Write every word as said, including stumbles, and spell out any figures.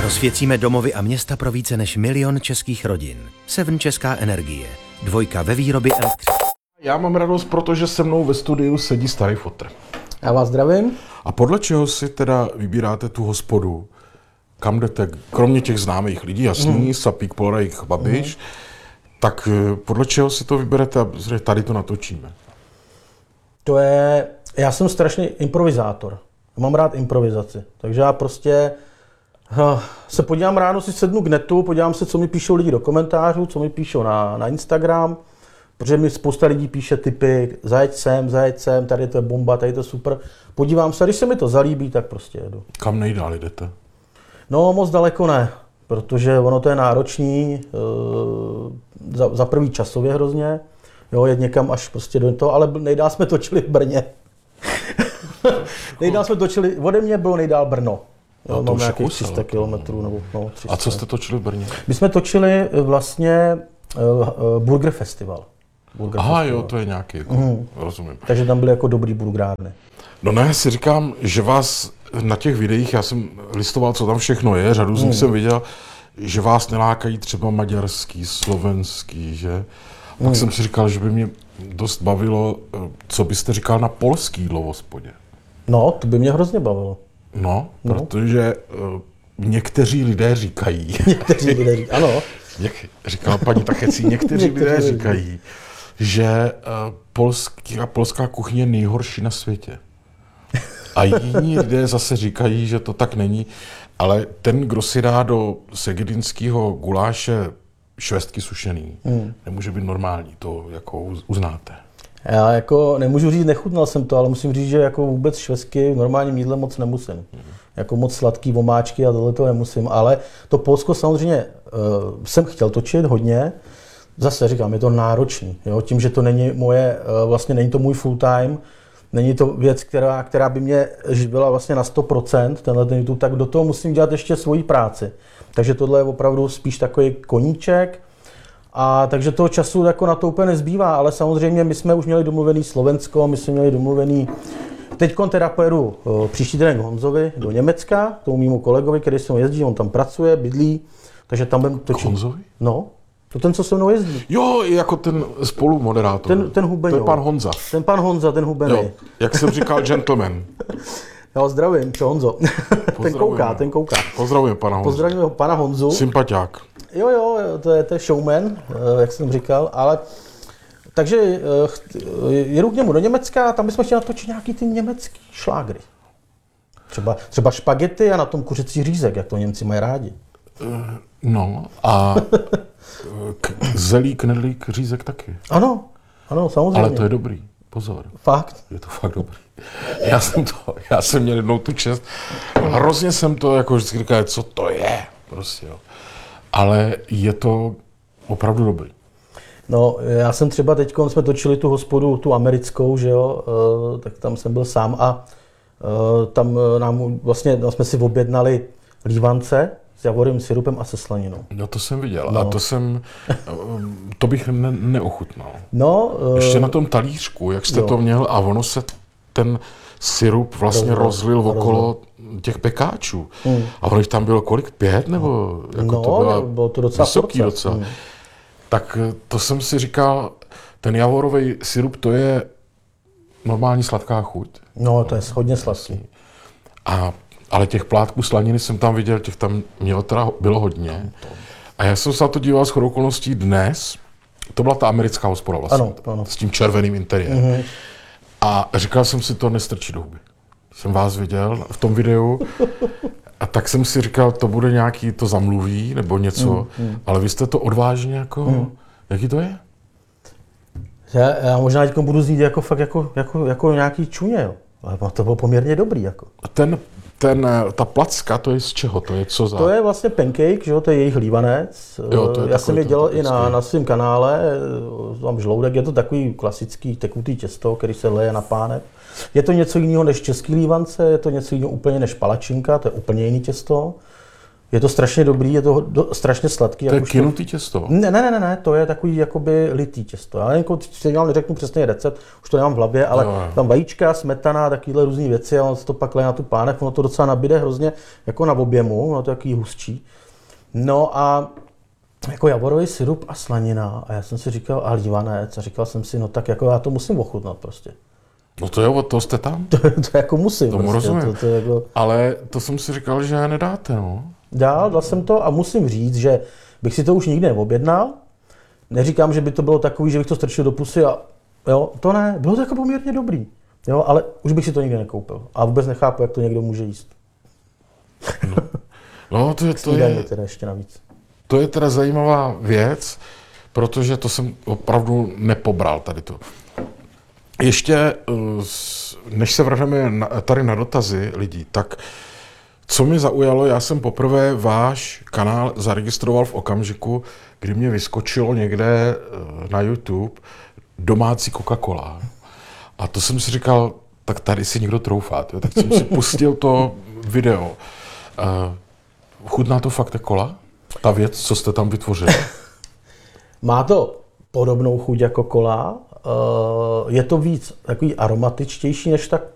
Osvěcíme domovy a města pro více než milion českých rodin. Seven Česká energie. Dvojka ve výrobě elektřiny. Já mám radost, protože se mnou ve studiu sedí starý fotr. Já vás zdravím. A podle čeho si teda vybíráte tu hospodu? Kam jdete? Kromě těch známých lidí, jasný, mm. Sapík, Polorejch, Babiš, mm. tak podle čeho si to vyberete a tady to natočíme? To je... Já jsem strašný improvizátor. Mám rád improvizaci. Takže já prostě uh, se podívám ráno, si sednu k netu, podívám se, co mi píšou lidi do komentářů, co mi píšou na, na Instagram, protože mi spousta lidí píše typy, zajeď sem, zajeď sem, tady to je bomba, tady to je super. Podívám se, když se mi to zalíbí, tak prostě jedu. Kam nejdál jdete? No moc daleko ne, protože ono to je náročný, uh, za, za prvý časově hrozně, jo, jet někam až prostě do toho, ale nejdál jsme točili v Brně. Nejdál jsme točili, ode mě bylo nejdál Brno. Jo, no, mám nějakých tři sta kilometrů nebo no, tři sta. A co jste točili v Brně? My jsme točili vlastně uh, Burger Festival. Burger Aha, Festival. Jo, to je nějaký, jako, mm. rozumím. Takže tam byly jako dobrý burgerárny. No ne, si říkám, že vás na těch videích, já jsem listoval, co tam všechno je, řadu z nich mm. jsem viděl, že vás nelákají třeba maďarský, slovenský, že? Pak mm. jsem si říkal, že by mě dost bavilo, co byste říkal na polský lovospodě. No, to by mě hrozně bavilo. No, no. Protože uh, někteří lidé říkají. Někteří lidé říkají, ano. Jak říkala paní Takecí, někteří lidé říkají, že uh, polský, polská kuchyně je nejhorší na světě. A jiní lidé zase říkají, že to tak není. Ale ten, kdo si dá do segedinského guláše švestky sušený, hmm. nemůže být normální, to jako uznáte. Já jako nemůžu říct, nechutnal jsem to, ale musím říct, že jako vůbec švestky v normálním jídle moc nemusím. Hmm. Jako moc sladký vomáčky a tohle to nemusím, ale to Polsko samozřejmě uh, jsem chtěl točit hodně. Zase říkám, je to náročný, jo? Tím, že to není moje, uh, vlastně není to můj full time, není to věc, která, která by mě živila vlastně na sto procent, tenhle ten YouTube, tak do toho musím dělat ještě svoji práci. Takže tohle je opravdu spíš takový koníček. A takže toho času jako na to úplně nezbývá, ale samozřejmě my jsme už měli domluvený Slovensko, my jsme měli domluvený, teďkon teda pojedu o, příští týden k Honzovi do Německa, k tomu mému kolegovi, který se mnou jezdí, on tam pracuje, bydlí, takže tam budeme točit. K Honzovi? No, to ten, co se mnou jezdí. Jo, jako ten spolumoderátor. Ten, ten hubeňou. To je pan Honza. Ten pan Honza, ten hubený. Jo, jak jsem říkal, gentleman. Já ho zdravím, čo Honzo. Ten kouká, ten kouká. Pozdravujeme pana Honzu. Pozdravujeme pana Honzu. Sympatiák. Jo, jo, to je, to je showman, jak jsem říkal, ale takže jedu k němu do Německa a tam bychom chtěli natočit nějaký ty německý šlágry. Třeba, třeba špagety a na tom kuřecí řízek, jak to Němci mají rádi. No a k, zelí, knedlík, řízek taky. Ano, ano, samozřejmě. Ale to je dobrý, pozor. Fakt? Je to fakt dobrý. Já jsem to, já jsem měl jednou tu čest, hrozně jsem to jako vždycky říkal, co to je, prostě jo. Ale je to opravdu dobrý. No, já jsem třeba teď, jsme točili tu hospodu, tu americkou, že jo, tak tam jsem byl sám a tam nám vlastně no, jsme si objednali lívance s javorým syrupem a se slaninou. No to jsem viděl no. A to jsem, to bych ne, neochutnal. No, ještě na tom talířku, jak jste jo. to měl a ono se ten syrup vlastně rozlil, rozlil okolo rozlil. těch pekáčů. Hmm. A ono jich tam bylo kolik? Pět? Nebo jako no, to bylo, bylo to docela vysoký porce. docela. Hmm. Tak to jsem si říkal, ten javorový syrup, to je normální sladká chuť. No, to je hodně sladký. A, ale těch plátků slaniny jsem tam viděl, těch tam mělo teda, bylo hodně. A já jsem se na to díval shodou okolností dnes, to byla ta americká hospoda vlastně, ano, ano. s tím červeným interiérem. Mm-hmm. A říkal jsem si, to nestrčí do huby. Jsem vás viděl v tom videu a tak jsem si říkal, to bude nějaký, to zamluví nebo něco, mm, mm. ale vy jste to odvážně jako, mm. jaký to je? Já, já možná teď budu znít jako fakt jako, jako, jako nějaký čuně, jo. Ale to bylo poměrně dobrý jako. A ten, ten, ta placka, to je z čeho? To je co za? To je vlastně pancake, že jo, to je jejich lívanec. Jo, to je já jsem je dělal i na, na svém kanále, mám žloudek, je to takový klasický tekutý těsto, který se leje na pánek. Je to něco jiného než český lívance, je to něco jiného úplně než palačinka, to je úplně jiný těsto. Je to strašně dobrý, je to do, strašně sladký. To je už kynutý těsto. Ne, ne, ne, ne, to je takový jakoby litý těsto. Já jako, teď vám neřeknu přesně recept, už to nemám v hlavě, ale no, no. tam vajíčka, smetana, takovéhle různé věci, a on se to pak leje na tu pánev, ono to docela nabíde hrozně jako na objemu, ono to je takový hustší. No a jako javorový syrup a slanina. A já jsem si říkal, a lívanec, a říkal jsem si, no tak jako já to musím ochutnat prostě. No to jo, to jste tam? To, to jako musím. Tomu prostě. rozumím. To, to jako... Ale to jsem si říkal, že nedáte, no. Dál, dal jsem to a musím říct, že bych si to už nikdy neobjednal. Neříkám, že by to bylo takový, že bych to strčil do pusy a jo, to ne, bylo to jako poměrně dobrý. Jo, ale už bych si to nikdy nekoupil. A vůbec nechápu, jak to někdo může jíst. No, no to, je, to, je, teda ještě navíc. to je teda zajímavá věc, protože to jsem opravdu nepobral tady to. Ještě, než se vrhneme tady na dotazy lidí, tak co mě zaujalo, já jsem poprvé váš kanál zaregistroval v okamžiku, kdy mě vyskočilo někde na YouTube domácí Coca-Cola. A to jsem si říkal, tak tady si někdo troufá. Tak jsem si pustil to video. Chutná to fakt kola? Ta věc, co jste tam vytvořili? Má to podobnou chuť jako kola. Je to víc takový aromatičtější než ta